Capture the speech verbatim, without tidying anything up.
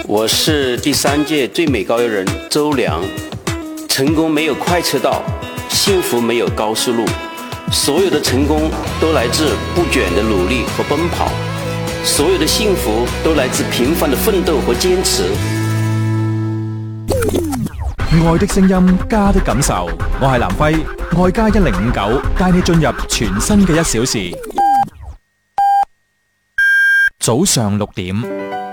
我是第三届最美高邮人周良。成功没有快车道，幸福没有高速路，所有的成功都来自不倦的努力和奔跑，所有的幸福都來自平凡的奮鬥和堅持。 愛的聲音，家的感受。我係南輝，愛家一零五九，帶你進入全新嘅一小時。早上六點。